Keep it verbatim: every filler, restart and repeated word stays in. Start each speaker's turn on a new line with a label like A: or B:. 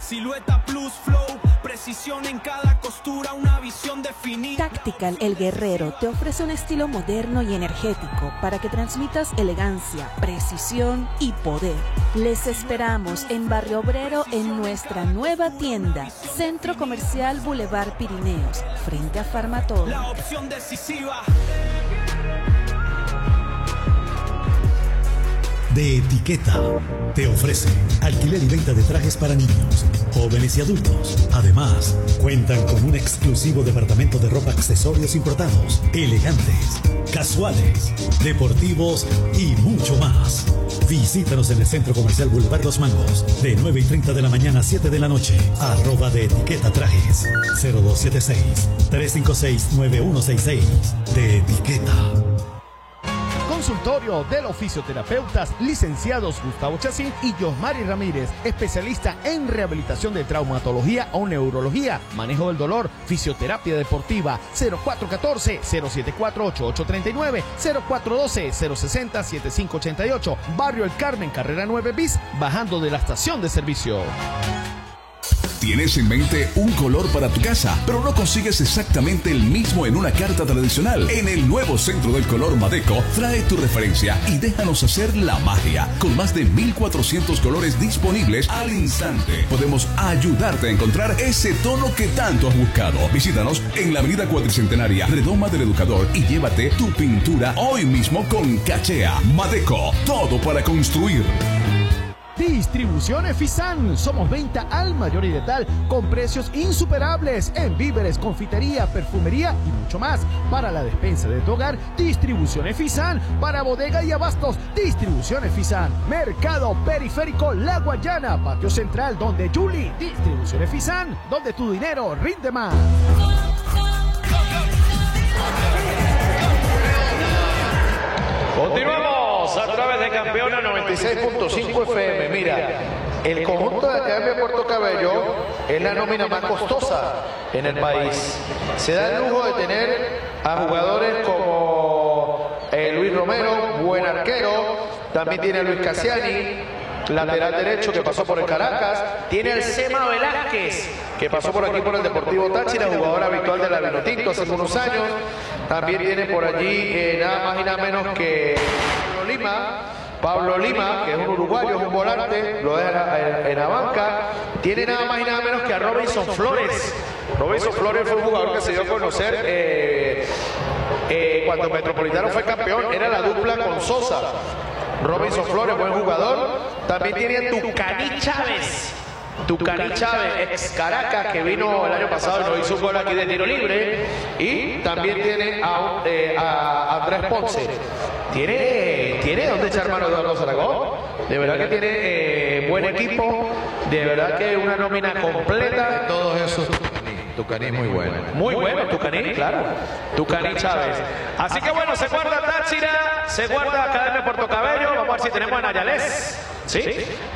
A: Silueta plus flow, precisión en cada costura, una visión definida.
B: Tactical El Guerrero te ofrece un estilo moderno y energético para que transmitas elegancia, precisión y poder. Les esperamos en Barrio Obrero en nuestra nueva tienda, Centro Comercial Boulevard Pirineos, frente a Farmatodo.
A: La opción decisiva.
C: De Etiqueta te ofrece alquiler y venta de trajes para niños, jóvenes y adultos. Además, cuentan con un exclusivo departamento de ropa, accesorios importados, elegantes, casuales, deportivos y mucho más. Visítanos en el Centro Comercial Boulevard Los Mangos, de nueve y treinta de la mañana a siete de la noche. Arroba de Etiqueta Trajes, cero dos siete seis, tres cinco seis, nueve uno seis seis. De Etiqueta.
D: Consultorio de los fisioterapeutas licenciados Gustavo Chacín y Josmari Ramírez, especialista en rehabilitación de traumatología o neurología, manejo del dolor, fisioterapia deportiva. Cero cuatro uno cuatro, cero siete cuatro, ocho ocho tres nueve, cero cuatro uno dos, cero seis cero, siete cinco ocho ocho, Barrio El Carmen, carrera nueve bis, bajando de la estación de servicio.
E: Tienes en mente un color para tu casa, pero no consigues exactamente el mismo en una carta tradicional. En el nuevo Centro del Color Madeco, trae tu referencia y déjanos hacer la magia. Con más de mil cuatrocientos colores disponibles al instante, podemos ayudarte a encontrar ese tono que tanto has buscado. Visítanos en la avenida Cuatricentenaria, Redoma del Educador, y llévate tu pintura hoy mismo con Cachea. Madeco, todo para construir.
D: Distribuciones Fisan, somos venta al mayor y detal con precios insuperables en víveres, confitería, perfumería y mucho más. Para la despensa de tu hogar, Distribuciones Fisan. Para bodega y abastos, Distribuciones Fisan. Mercado Periférico La Guayana, Patio Central donde Julie. Distribuciones Fisan, donde tu dinero rinde más.
F: Continuamos a través de Campeona noventa y seis punto cinco F M. Mira, el conjunto de Academia Puerto Cabello es la nómina más costosa en el país. Se da el lujo de tener a jugadores como eh, Luis Romero, buen arquero, también tiene a Luis Cassiani, lateral derecho que pasó por el Caracas, tiene al Sema Velázquez que pasó por aquí por el Deportivo Táchira, jugador habitual de la Vinotinto hace unos años. También viene por allí eh, nada más y nada menos que Pablo Lima, Pablo Lima, que es un uruguayo, es un volante, lo deja en, en la banca. Tiene nada más y nada menos que a Robinson Flores. Robinson Flores fue un jugador que se dio a conocer eh, eh, cuando Metropolitano fue campeón, era la dupla con Sosa. Robinson Flores, buen jugador. También tiene a Tucani Chávez. Tucani Chávez, ex Caracas, que vino el año pasado y nos hizo un gol aquí de tiro libre. Y también tiene a, eh, a Andrés Ponce. Tiene, tiene donde echar mano de Eduardo Zaragoza. De verdad que tiene eh, buen equipo. De verdad que una nómina completa.
G: Todos esos. Tucani es muy bueno.
F: Muy bueno, Tucani, claro. Tucani Chávez. Así que bueno, se guarda Táchira, se guarda Academia Puerto Cabello. Vamos a ver si tenemos a Nayales. ¿Sí?